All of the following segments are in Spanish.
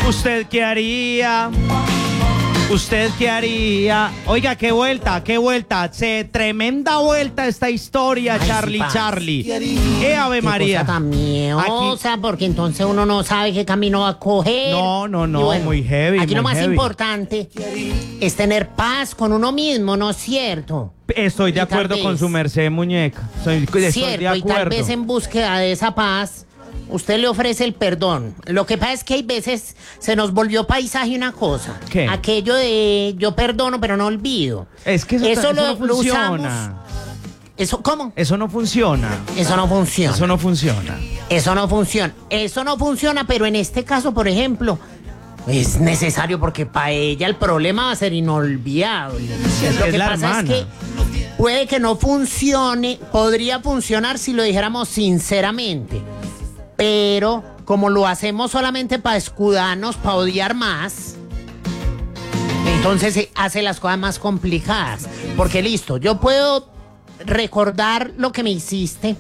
¿Usted qué haría? ¿Usted qué haría? Oiga, qué vuelta. Tremenda vuelta esta historia, Ay, Charlie. sí, ¡Qué Ave María! Cosa tan miedosa, porque entonces uno no sabe qué camino va a coger. No, Y bueno, muy heavy. Aquí muy lo más heavy. importante es tener paz con uno mismo, ¿no es cierto? Estoy de Y tal acuerdo con vez- su merced, muñeca. Estoy de Cierto, y acuerdo. tal vez en búsqueda de esa paz, usted le ofrece el perdón. Lo que pasa es que hay veces se nos volvió paisaje una cosa. ¿Qué? Aquello de yo perdono pero no olvido. Es que eso no lo usamos. funciona. ¿Eso cómo? Eso no funciona. Eso no funciona. Eso no funciona. Eso no funciona. Eso no funciona, pero en este caso, por ejemplo, es necesario porque para ella el problema va a ser inolvidable. Es Lo que que es la pasa hermana. es que puede que no funcione, podría funcionar si lo dijéramos sinceramente. Pero como lo hacemos solamente para escudarnos, para odiar más, entonces se hace las cosas más complicadas. Porque listo, yo puedo recordar lo que me hiciste,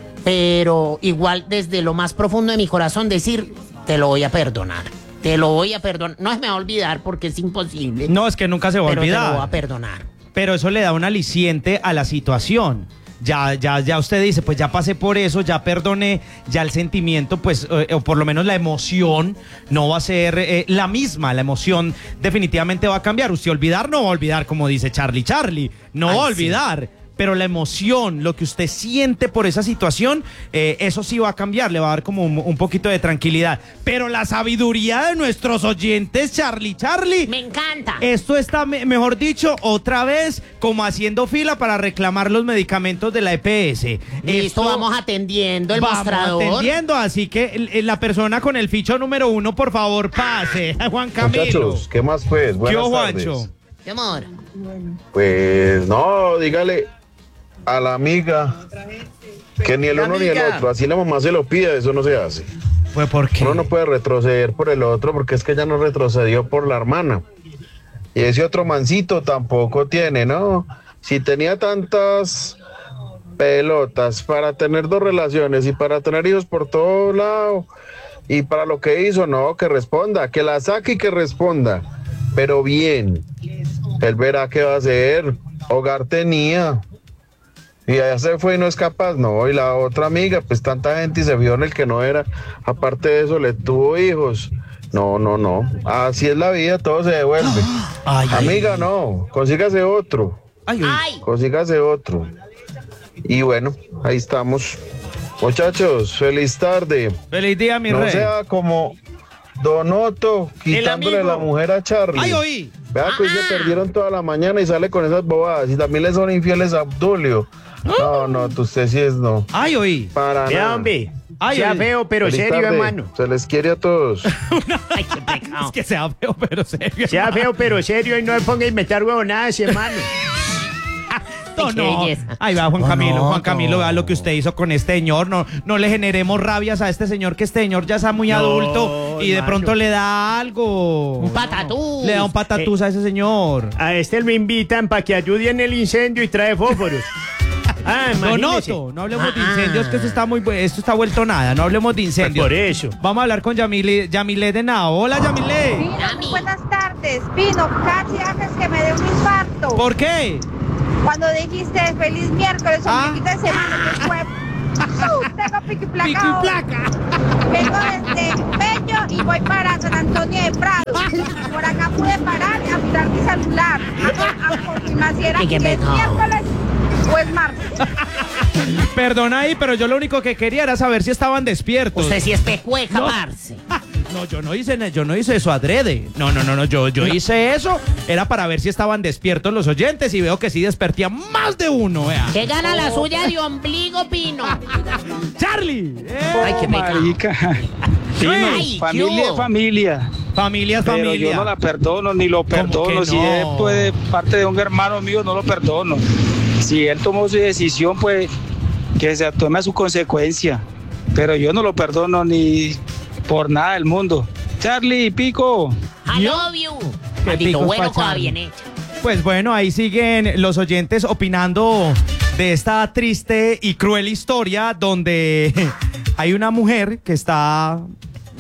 pero igual desde lo más profundo de mi corazón decir, te lo voy a perdonar. Te lo voy a perdonar. No se me va a olvidar porque es imposible. No, es que nunca se va a pero te olvidar. lo voy a perdonar. Pero eso le da un aliciente a la situación. Ya usted dice, pues ya pasé por eso, ya perdoné, ya el sentimiento, pues, o por lo menos la emoción no va a ser la misma. La emoción definitivamente va a cambiar. Usted olvidar no va a olvidar, como dice Charlie. No Ay, va a sí. olvidar. Pero la emoción, lo que usted siente por esa situación, eso sí va a cambiar, le va a dar como un poquito de tranquilidad. Pero la sabiduría de nuestros oyentes, Charlie. Me encanta. Esto está, mejor dicho, otra vez como haciendo fila para reclamar los medicamentos de la EPS. Listo, Esto vamos atendiendo el vamos mostrador. atendiendo, así que la persona con el ficho número 1, por favor, pase. Juan Camilo. Muchachos, ¿qué más pues? ¿Qué Buenas hubo, tardes. Juancho? Mi amor. Pues no, dígale a la amiga que ni el uno ni el otro, así la mamá se lo pide, eso no se hace. Pues, ¿por qué? Uno no puede retroceder por el otro porque es que ella no retrocedió por la hermana. Y ese otro mancito tampoco tiene, ¿no? Si tenía tantas pelotas para tener 2 relaciones y para tener hijos por todo lado y para lo que hizo, no, que responda, que la saque y que responda, pero bien. Él verá qué va a hacer. Hogar tenía. Y allá se fue y no es capaz, no. Y la otra amiga, pues tanta gente y se vio en el que no era. Aparte de eso, le tuvo hijos. No. Así es la vida, todo se devuelve. Ay, Amiga, no. Consígase otro. Ay. Ay, Consígase otro. Y bueno, ahí estamos. Muchachos, feliz tarde. Feliz día, mi No rey. sea como Don Otto quitándole amigo. la mujer a Charlie. Ay, oí. Vea que hoy se perdieron toda la mañana y sale con esas bobadas. Y también le son infieles a Obdulio. No, usted sí es no. Ay, oí. Para Vea, nada. hombre, Ay, sea ay. feo, pero Feliz serio, tarde. hermano. Se les quiere a todos. ay, qué pecado. Es que sea feo, pero serio. Sea feo, pero serio, y no me ponga a inventar huevonadas, hermano. No, Qué no. belleza. Ahí va Juan No, Camilo. no, Juan Camilo, vea lo que usted hizo con este señor. No le generemos rabias a este señor, que este señor ya está muy No, adulto y de hermano. pronto le da algo. Un patatús. Le da un patatús a ese señor. A este lo invitan para que ayude en el incendio y trae fósforos. Ah, No, imagínese. no hablemos de incendios, que esto está esto está vuelto nada. No hablemos de incendios. Por eso. Vamos a hablar con Yamile de Nao. Hola, Yamile. Pino, Mami. buenas tardes. Pino, casi haces que me dé un infarto. ¿Por qué? Cuando dijiste feliz miércoles, Ah. ombliguito de semana, que fue... Tengo pico y placa. Pico y hoy. placa. Vengo desde Bello y voy para San Antonio de Prado. Por acá pude parar a mirar mi celular. A confirmar si era Ay, qué si es pecado. miércoles o es martes. Perdona ahí, pero yo lo único que quería era saber si estaban despiertos. Usted sí es pecueca, No. parce. No, yo no hice eso adrede. No, yo hice eso. Era para ver si estaban despiertos los oyentes y veo que sí despertía más de uno, vea. ¿Qué gana la suya de ombligo, Pino? ¡Charlie! Ay, qué pecado. Marica. Sí, Ay, familia ¿qué es hubo? familia. Familia es Pero familia. yo no la perdono ni lo perdono. que Si no? es pues, de parte de un hermano mío, no lo perdono. Si él tomó su decisión, pues que se tome a su consecuencia. Pero yo no lo perdono ni por nada del mundo. Charlie, Pico. I love you. Maldito picos bueno, pa' cosa Charlie. bien hecha. Pues bueno, ahí siguen los oyentes opinando de esta triste y cruel historia donde hay una mujer que está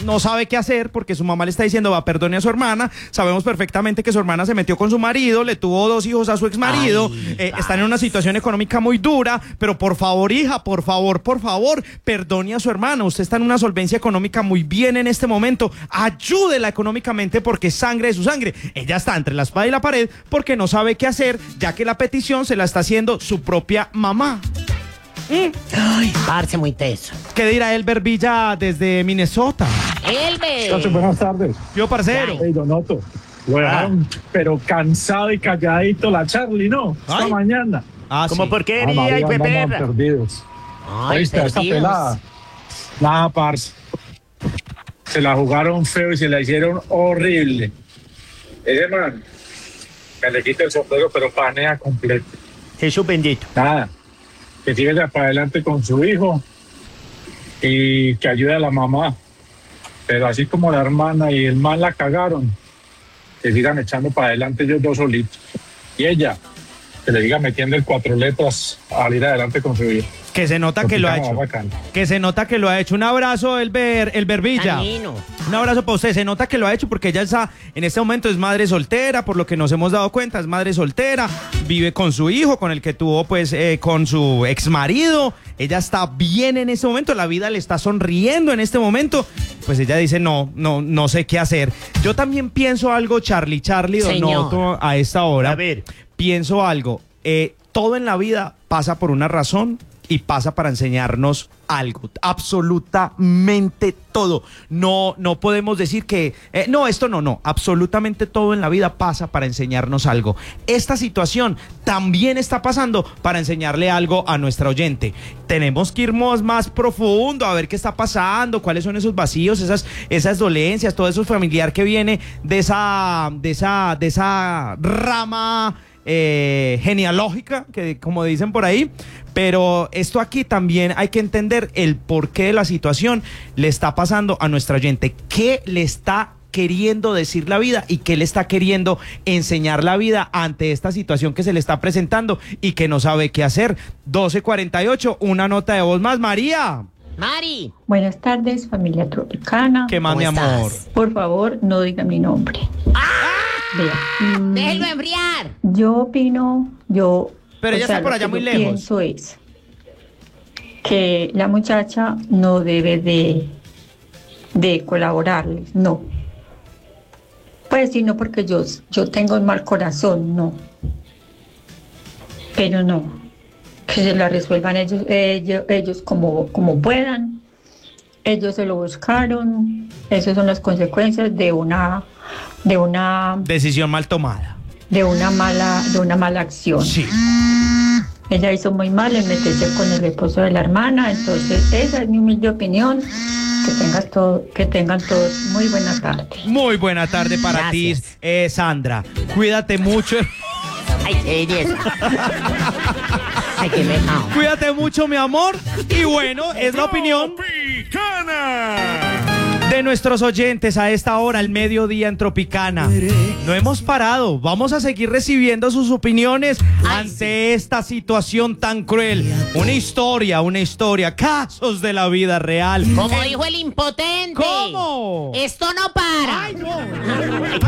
no sabe qué hacer porque su mamá le está diciendo, va, perdone a su hermana. Sabemos perfectamente que su hermana se metió con su marido, le tuvo 2 hijos a su exmarido, están en una situación económica muy dura, pero por favor, hija, por favor, perdone a su hermana. Usted está en una solvencia económica muy bien en este momento. Ayúdela económicamente porque es sangre de su sangre. Ella está entre la espada y la pared porque no sabe qué hacer, ya que la petición se la está haciendo su propia mamá. Ay, parce, muy teso. ¿Qué dirá Elber Villa desde Minnesota? Elber. Buenas tardes. Yo, parcero. Hey, Donoto. Lo dejaron, pero cansado y calladito la Charlie, ¿no? Esta Ay. mañana. ¿Cómo por qué María, y andamos Pepe? perdidos. Ay, ¿Oíste? Esta perdidos. pelada. Nada, parce. Se la jugaron feo y se la hicieron horrible. Ese man, me le quita el sombrero, pero panea completo. Jesús bendito. Nada. Que siga ya para adelante con su hijo y que ayude a la mamá. Pero así como la hermana y el man la cagaron, que sigan echando para adelante ellos 2 solitos. Y ella, que le diga metiendo el 4 letras al ir adelante con su hijo. Que se nota que lo ha hecho. Bacán. Que se nota que lo ha hecho. Un abrazo, Elber Villa. Danino. Un abrazo para usted. Se nota que lo ha hecho porque ella está, en este momento es madre soltera, por lo que nos hemos dado cuenta, es madre soltera, vive con su hijo, con el que tuvo pues con su exmarido. Ella está bien en este momento, la vida le está sonriendo en este momento. Pues ella dice, no sé qué hacer. Yo también pienso algo, Charlie, Donoto, a esta hora. A ver. Pienso algo. Todo en la vida pasa por una razón y pasa para enseñarnos algo, absolutamente todo. No podemos decir que esto no, absolutamente todo en la vida pasa para enseñarnos algo. Esta situación también está pasando para enseñarle algo a nuestra oyente. Tenemos que ir más profundo a ver qué está pasando, cuáles son esos vacíos, esas dolencias, todo eso familiar que viene de esa rama genealógica, que como dicen por ahí. Pero esto aquí también hay que entender el porqué de la situación le está pasando a nuestra oyente. ¿Qué le está queriendo decir la vida y qué le está queriendo enseñar la vida ante esta situación que se le está presentando y que no sabe qué hacer? 12:48, una nota de voz más. María. Mari. Buenas tardes, familia tropicana. ¿Qué más, mi ¿Cómo amor? estás? Por favor, no diga mi nombre. Vea, Déjelo enfriar. yo opino, Pero ella está por lo allá que muy yo lejos. pienso es que la muchacha no debe de colaborarles, no. Pues sí, no porque yo tengo un mal corazón, no. Pero no, que se la resuelvan ellos como puedan. Ellos se lo buscaron, esas son las consecuencias de una Decisión mal tomada. de una mala acción. Sí. Ella hizo muy mal en meterse con el esposo de la hermana, entonces esa es mi humilde opinión. Que tengan todos muy buena tarde. Muy buena tarde para Gracias. ti, Sandra. Cuídate mucho. Ay, qué belleza. Ay, qué mejor. Cuídate mucho, mi amor. Y bueno, es la opinión de nuestros oyentes a esta hora, al mediodía en Tropicana. No hemos parado. Vamos a seguir recibiendo sus opiniones ante esta situación tan cruel. Una historia, casos de la vida real. Como dijo el impotente. ¿Cómo? Esto no para. Ay, no.